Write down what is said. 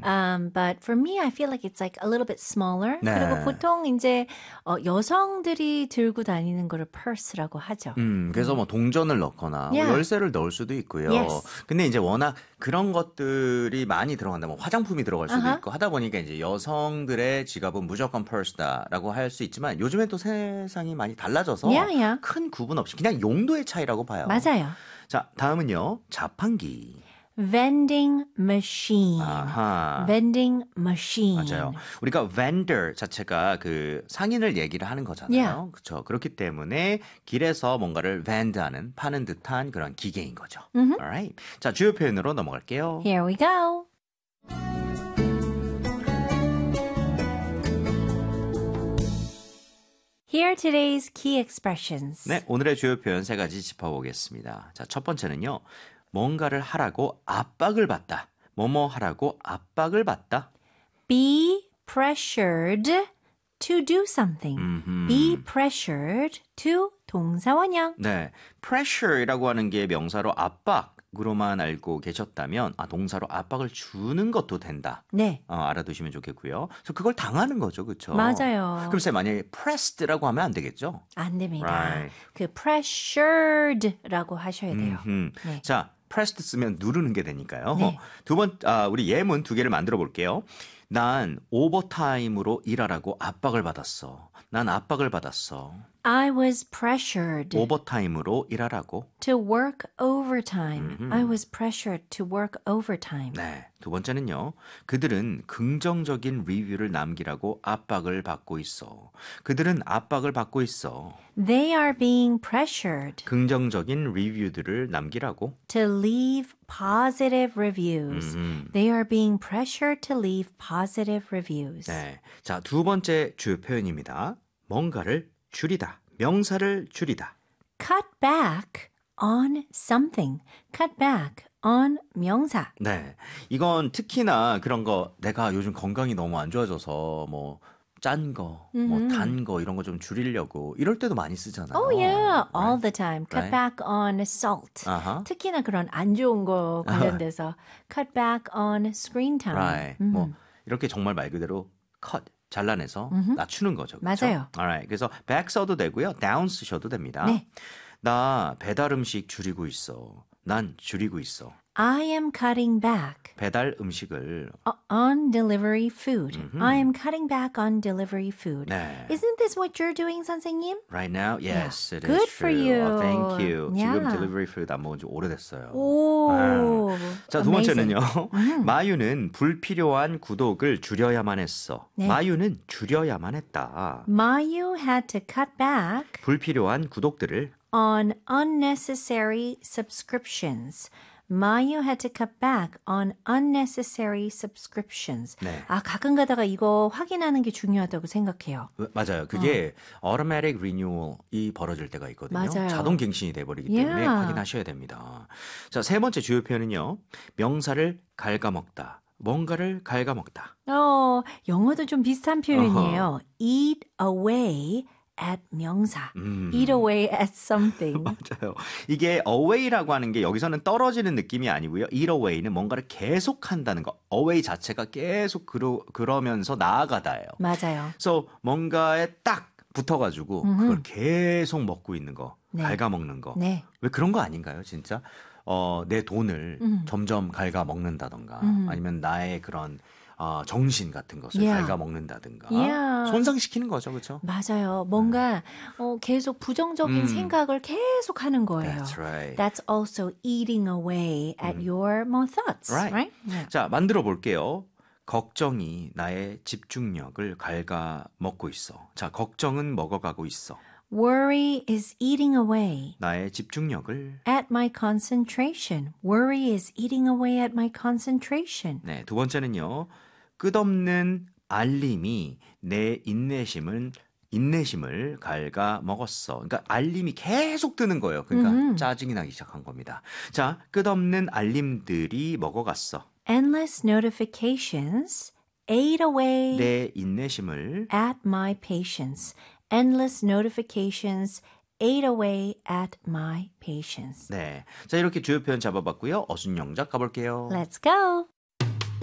But for me, I feel like it's like a little bit smaller. 네. 그리고 보통 이제 여성들이 들고 다니는 거를 purse라고 하죠. 그래서 뭐 동전을 넣거나 Yeah. 뭐 열쇠를 넣을 수도 있고요. Yes. 근데 이제 워낙 그런 것들이 많이 들어간다. 뭐 화장품이 들어갈 수도 있고 하다 보니까 이제 여성들의 지갑은 무조건 purse다라고 할 수 있지만 요즘엔 또 세상이 많이 달라져서 Yeah. 큰 구분 없이 그냥 용도의 차이라고 봐요. 맞아요. 자, 다음은요. 자판기. Vending machine. 아하. Vending machine. 맞아요. 우리가 vendor 자체가 그 상인을 얘기를 하는 거잖아요. Yeah. 그렇죠. 그렇기 때문에 길에서 뭔가를 vend하는 파는 듯한 그런 기계인 거죠. Alright. 자, 주요 표현으로 넘어갈게요. Here we go. Here are today's key expressions. 네, 오늘의 주요 표현 세 가지 짚어보겠습니다. 자, 첫 번째는요. 뭔가를 하라고 압박을 받다. 뭐뭐 하라고 압박을 받다. Be pressured to do something. Be pressured to 동사원형. 네, pressure이라고 하는 게 명사로 압박으로만 알고 계셨다면 동사로 압박을 주는 것도 된다. 네. 알아두시면 좋겠고요. 그래서 그걸 당하는 거죠, 그렇죠? 맞아요. 그럼 만약에 pressed라고 하면 안 되겠죠? 안 됩니다. Right. 그 pressured라고 하셔야 돼요. 네. 자, pressed 쓰면 누르는 게 되니까요. 네. 우리 예문 두 개를 만들어 볼게요. 난 오버타임으로 일하라고 압박을 받았어. 난 압박을 받았어. I was pressured 오버타임으로 일하라고. to work overtime. I was pressured to work overtime. 네. 두 번째는요. 그들은 긍정적인 리뷰를 남기라고 압박을 받고 있어. 그들은 압박을 받고 있어. They are being pressured 긍정적인 리뷰들을 남기라고. to leave positive reviews. They are being pressured to leave positive reviews. 네. 자, 두 번째 주요 표현입니다. 뭔가를 줄이다. 명사를 줄이다. Cut back on something. Cut back on 명사. 네. 이건 특히나 그런 거 내가 요즘 건강이 너무 안 좋아져서 뭐 짠 거, 뭐 단 거 이런 거 좀 줄이려고 이럴 때도 많이 쓰잖아요. Oh yeah, all Right? the time. Cut Right. back on salt. 아하. 특히나 그런 안 좋은 거 관련돼서 cut back on screen time. Right. 뭐 이렇게 정말 말 그대로 cut 잘라내서 낮추는 거죠. 그렇죠? 맞아요. Alright. 그래서 back 써도 되고요. down 쓰셔도 됩니다. 네. 나 배달 음식 줄이고 있어. 난 줄이고 있어. I am cutting back 배달 음식을 on delivery food. I am cutting back on delivery food. 네. Isn't this what you're doing, 선생님? Right now, yes, Yeah. it Good is for true. you. Thank you. 지금 Yeah. delivery food 안 먹은 지 오래됐어요. 오, 자, 두 amazing. 번째는요. 마유는 불필요한 구독을 줄여야만 했어. 네. 마유는 줄여야만 했다. Mayu had to cut back 불필요한 구독들을 on unnecessary subscriptions. Mayu had to cut back on unnecessary subscriptions. 네. 가끔 가다가 이거 확인하는 게 중요하다고 생각해요. 맞아요. 그게 automatic renewal이 벌어질 때가 있거든요. 맞아요. 자동 갱신이 돼버리기 때문에 Yeah. 확인하셔야 됩니다. 자, 세 번째 주요 표현은요. 명사를 갉아먹다. 뭔가를 갉아먹다. 영어도 좀 비슷한 표현이에요. Eat away at 명사. Eat away at something. 맞아요. 이게 away라고 하는 게 여기서는 떨어지는 느낌이 아니고요. eat away는 뭔가를 계속 한다는 거. away 자체가 계속 그러면서 나아가다예요. 맞아요. 그래서 뭔가에 딱 붙어가지고 그걸 계속 먹고 있는 거. 네. 갉아먹는 거. 네. 왜 그런 거 아닌가요, 진짜? 내 돈을 점점 갉아먹는다던가 아니면 나의 그런 정신 같은 것을 Yeah. 갉아먹는다든가 Yeah. 손상시키는 거죠, 그렇죠? 맞아요. 뭔가 계속 부정적인 생각을 계속 하는 거예요. That's right. That's also eating away at your thoughts, Right. right? Yeah. 자, 만들어 볼게요. 걱정이 나의 집중력을 갉아먹고 있어. 자, 걱정은 먹어가고 있어. Worry is eating away 나의 집중력을. at my concentration. Worry is eating away at my concentration. 네, 두 번째는요. 끝없는 알림이 내 인내심을 갉아먹었어. 그러니까 알림이 계속 뜨는 거예요. 그러니까 짜증이 나기 시작한 겁니다. 자, 끝없는 알림들이 먹어갔어. Endless notifications ate away 내 인내심을. at my patience. Endless notifications ate away at my patience. 네, 자 이렇게 주요 표현 잡아봤고요. 어순 영작 가볼게요. Let's go.